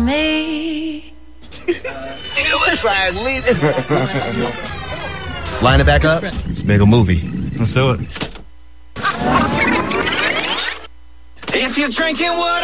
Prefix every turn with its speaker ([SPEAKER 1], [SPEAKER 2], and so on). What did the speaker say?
[SPEAKER 1] me.
[SPEAKER 2] Sorry, leave it. Line it back up. Let's make a movie.
[SPEAKER 3] Let's do it.
[SPEAKER 4] If you're drinking water.